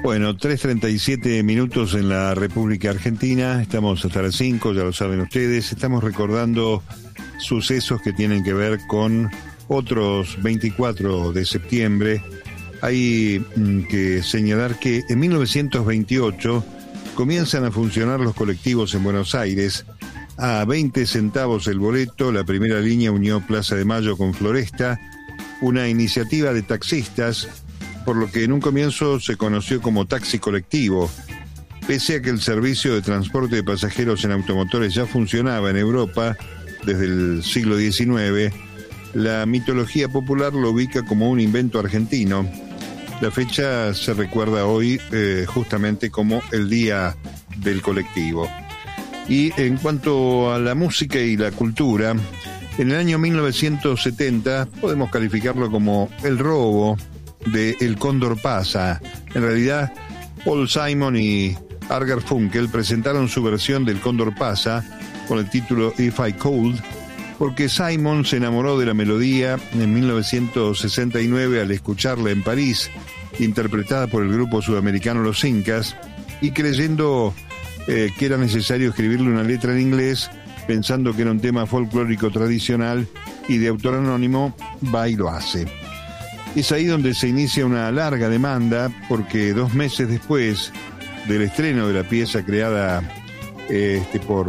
Bueno, 3:37 minutos en la República Argentina. Estamos hasta las 5, ya lo saben ustedes. Estamos recordando sucesos que tienen que ver con otros 24 de septiembre. Hay que señalar que en 1928 comienzan a funcionar los colectivos en Buenos Aires. A 20 centavos el boleto, la primera línea unió Plaza de Mayo con Floresta, una iniciativa de taxistas, por lo que en un comienzo se conoció como taxi colectivo. Pese a que el servicio de transporte de pasajeros en automotores ya funcionaba en Europa desde el siglo XIX, la mitología popular lo ubica como un invento argentino. La fecha se recuerda hoy justamente como el Día del Colectivo. Y en cuanto a la música y la cultura, en el año 1970 podemos calificarlo como el robo de El Cóndor Pasa. En realidad, Paul Simon y Art Garfunkel presentaron su versión del Cóndor Pasa con el título If I Could, porque Simon se enamoró de la melodía en 1969 al escucharla en París, interpretada por el grupo sudamericano Los Incas, y creyendo que era necesario escribirle una letra en inglés, pensando que era un tema folclórico tradicional y de autor anónimo, va y lo hace. Es ahí donde se inicia una larga demanda, porque 2 meses después del estreno de la pieza creada por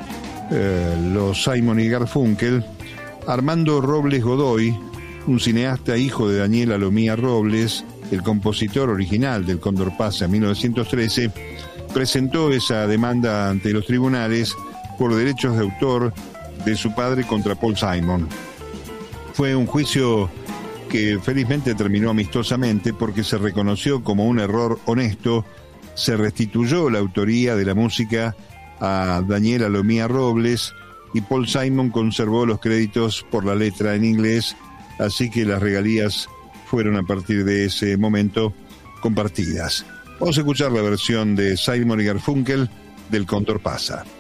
los Simon y Garfunkel, Armando Robles Godoy, un cineasta hijo de Daniela Lomía Robles, el compositor original del Cóndor Pasa en 1913, presentó esa demanda ante los tribunales por derechos de autor de su padre contra Paul Simon. Fue un juicio que felizmente terminó amistosamente porque se reconoció como un error honesto, se restituyó la autoría de la música a Daniela Lomía Robles y Paul Simon conservó los créditos por la letra en inglés, así que las regalías fueron a partir de ese momento compartidas. Vamos a escuchar la versión de Simon y Garfunkel del Cóndor Pasa.